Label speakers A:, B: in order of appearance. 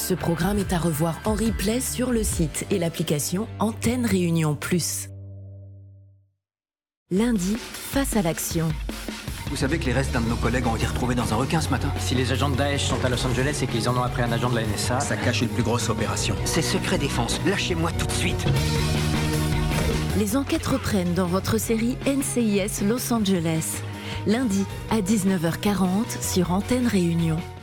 A: Ce programme est à revoir en replay sur le site et l'application Antenne Réunion Plus. Lundi, face à l'action.
B: Vous savez que les restes d'un de nos collègues ont été retrouvés dans un requin ce matin?
C: Si les agents de Daesh sont à Los Angeles et qu'ils en ont appris un agent de la NSA...
B: Ça cache une plus grosse opération. C'est secret défense. Lâchez-moi tout de suite.
A: Les enquêtes reprennent dans votre série NCIS Los Angeles. Lundi à 19h40 sur Antenne Réunion.